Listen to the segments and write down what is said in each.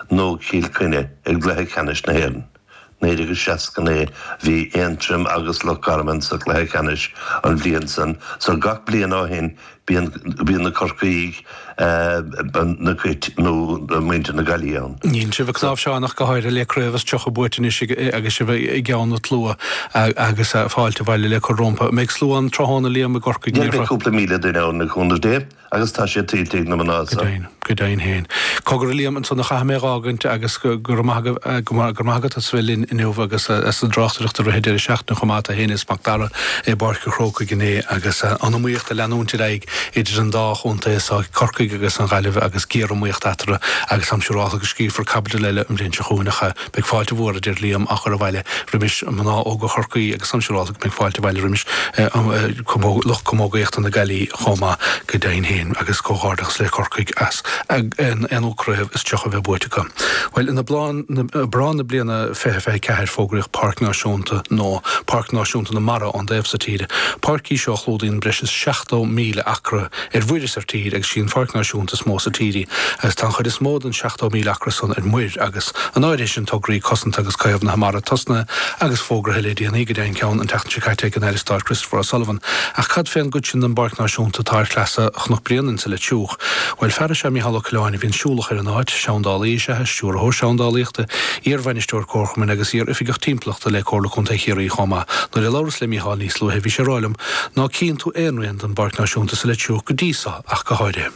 nó cíl cuine ag glethe canis na héan. Néidir go seacan bhí éantrim agus le garman sa glethe canis an bblion san, so gach blian áhin bíon na corcaíg na cuit nó muinte na galíán. Nín si bh cláb seánach go háir le cruhas tucha buitin agus si bh i gceanna tlua agus fáilte bhaile le rompa. Méid slúan trohanna líam a gorcaí níorfa. Cúpla míle duine na chunir dé, agus tá sé tíigh na manása. Go dain héin. Cogur líam an sanna chaimé ágant agus gur mágad a swilin in nuh agus as an drachtarachta réidir seachna chomáta héananis Magdara barca chróca gné agus anmíocht a leanúnti raig idir an dáchúnta is corcaig agus an gaiileh agus géarmíocht atara agus samsúrácha go scífar cabda leile an blinse chuúnacha beag fáilte bhór idir líam achar a bhaile rimis maná óga chorcaí agus samsúrácha beag fáilte bhaile rimis loch commógaíocht an na gailí chomá go dain héin agus cóhardachs le corcaig as an ócréibh is tucha bheith buitecha. Well in na brán na bliana fé ceir fógraíoch Parc Náisiúnta nó Parc Náisiúnta na Mara an déobh sa tíre. Parcí seo chlódaíon breis 16,000 acra bhuiidir ar tíre agus síon Parc Náisiúnta smó sa tíre agus tá chuid is mód an 16,000 acra san ar muir agus an áidir sin tograí cosanta agus caibh na Mara tosna agus fógra helédí an éige dain ceann an teachn caiite an Eilstar Christopher O'Sullivan ach cad féin good sin an Parc Náisiúnta táir chlasa chnoch brianan sa le tiúch. Well ferra sé Micheál Cileáin hín siúlach ar an áit seandálaí sethe stúr ó seandálaíochta íorhainisteúr córchamin agus íor ifigach timplachta le cóla chunta chéirí chomá nó le láras le Micheál níos lu hebhí sé ráilm ná cín tú éonraon an Parc Náisiúnta sa le tiúch go dísa ach go háide.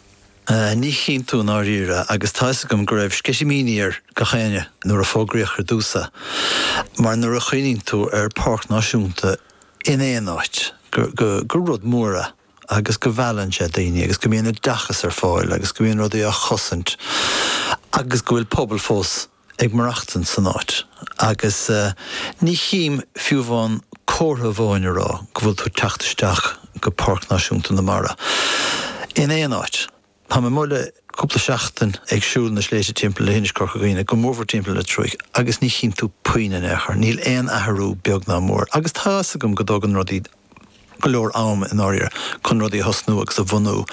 Ní chin tú náíre agus táisa gom go raibh sciisiimíníar go chéine nuair a fógraíoch ar dúsa mar nuair a chuoín tú ar Parc Náisiúnta in éon áit go rud móra agus go bheallan sé daoine agus go mbíonna dachas ar fáil agus go mbíon rudaí a chosint agus go bhfuil pobl fós ag marachtan san áit agus ní chiim fiúbháin cótha bháine rá go bhfuil tú teachtasteach go Parc Náisiúnta na Mara. In éon áit Tá mé móla cúpla seachtain ag siúil na sléite timppla le Hiniscorcaigh go mórhar timppla le Troig agus ní chin tú puoine nechar níl éon athrú beag ná mór agus tása gom go dógan rodí go leor am in áir chun rodí hosnú agus a bhunú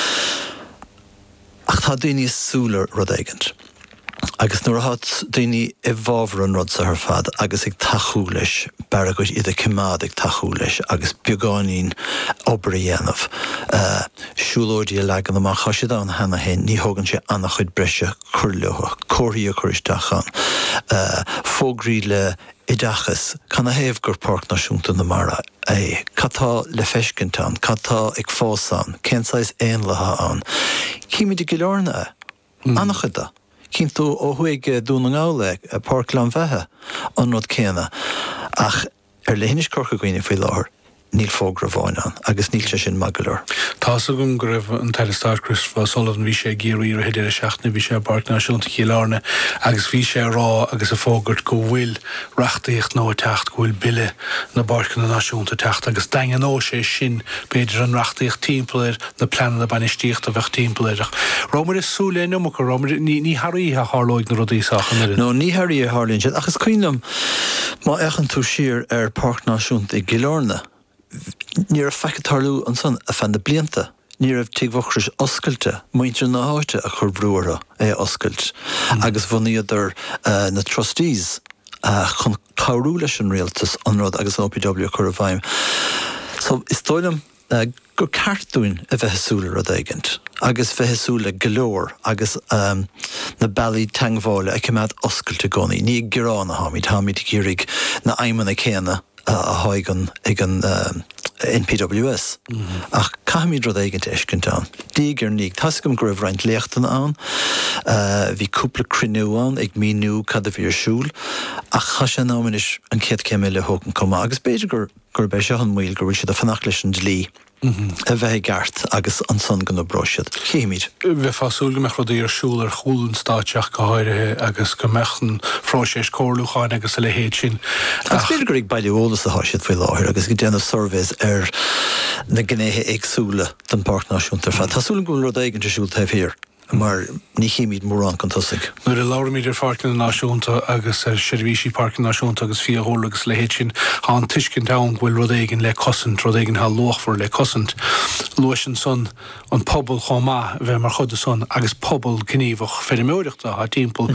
ach tá daoine súlar rud éigent agus nuair hat daoine I bhábhar an rud sa ar fad agus ag tathú leis bearagóid iad a cimád ag tathú leis agus beagáinín obair a dhéanamh siúlóidí a legan amach chaisiad an hena hen ní thógann sé annach chuid breise curleocha cóirí a chuiristeachán fógraí le idachas can a héamh gur Parc Náisiúnta na Mara catá le feiscintán catá ag fósán cénsáis éonlatha an cíimiid go leorna annach chuda cinn tú ó chuig dún an gála a Parc Lanmhethe an rud céanna ach ar le Hiniscorcaigh faoi láthair níl fógra bháin an agus níl sé sin magalir. Tása gom go raibh an Eilstar Christopher O'Sullivan bhí sé géirí ar heidir a seachna bhí sé Parc Náisiúnta Chialáirne agus bhí sé rá agus a fógurt go bhfuil reachtaíocht nó techt go bhfuil bille na Parc Náisiúnta techt agus daingan ó sé sin beidir an reachtaíocht timppla na plean na banistíocht a bheith timppla. Rómar is súla nó go rómar ní hairíthe hálóid na rudí sachan. No ní hairíthe hálíonn sé agus cuinnam má echan tú siar ar Parc Náisiúnta Chialáirne. Níor a feicetárlú an son a fan de blianta. Níor a tíghhachris oscailte, muintir na háite a chur brúra oscailt. Agus bhunaíidir na trustees chun cabhrú leis an réaltas an rud agus OPW chur a bhaim. So is dóilem go cartúin a bheithesúla rud éigent. Agus bheithesúla golóir agus na bailí tangmhála a cimad oscailte gcónaí. Ní guránna hámid gírig na aimimena céanna a haigan ag an NPWS. Ach caimid rud éigent eiscintán. Dígur níg tascam go raibh roinnt léachtain an, bhí cúpla crinú an ag míú cad a bhí siúl, ach cha sé námanis an chéad céime le hógan comá, agus beidir gur be se an mhuiil gur bhfuil siad a fannach leis an dlí. A bheith gart agus an son gan brosiad. Chéimiid. Bheith fásúil meach rud ar siúil ar chúlann státeach go háirithe agus go mechan fráiséis cóirlúcháin agus a le héad sin. Agus beidir gur ag bailúolalas a háisiad faoi láthir agus go déanamh surveys ar na gnéthe agsúla den Parc Náisiúnta ar fad. Tásúlann go rud éigent siúil taobh hir. Mar ní chéimiid mór an contasig. Nuair a labhraíad ar Parc Náisiúnta agus ar seirbhísí Parc Náisiúnta agus fiadhóla agus le héad sin há an tuiscin dam bhfuil rud éigin le cosint, rud éigin há luachmhar le cosint. Luis an son an pobl chomá bheith mar chud a son agus pobl gníomhach féidir méireachta a timppla